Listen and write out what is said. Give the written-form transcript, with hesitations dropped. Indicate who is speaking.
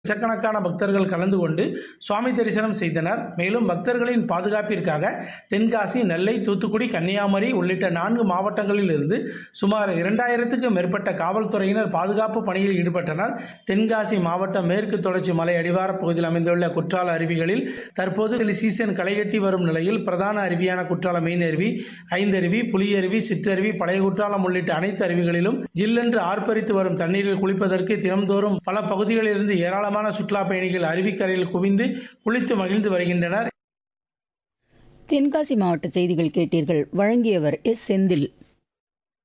Speaker 1: லட்சக்கணக்கான பக்தர்கள் கலந்து கொண்டு சுவாமி தரிசனம் செய்தனர். மேலும் பக்தர்களின் பாதுகாப்பிற்காக தென்காசி, நெல்லை, தூத்துக்குடி, கன்னியாகுமரி உள்ளிட்ட 4 மாவட்டங்களில் இருந்து சுமார் 2000க்கும் மேற்பட்ட காவல்துறையினர் பாதுகாப்பு பணியில் ஈடுபட்டனர். தென்காசி மாவட்டம் மேற்கு தொடர்ச்சி மலை அடிவார பகுதியில் அமைந்துள்ள குற்றால அருவிகளில் தற்போது சீசன் களைகட்டி வரும் நிலையில் பிரதான அருவியான குற்றால மெயின் அருவி, ஐந்தருவி, புலியருவி, சிற்றருவி, பழைய குற்றாலம் உள்ளிட்ட அனைத்து அருவிகளிலும் ஜில்லென்று ஆர்ப்பரித்து வரும் தண்ணீரில் குளிப்பதற்கு தினம்தோறும் பல பகுதிகளில் இருந்து ஏராளமான சுற்றுலா பயணிகள் அருவிக்கரையில் குவிந்து குளித்து மகிழ்ந்து வருகின்றனர்.
Speaker 2: தென்காசி மாவட்ட செய்திகள் கேட்டீர்கள். வழங்கியவர் எஸ். செந்தில்.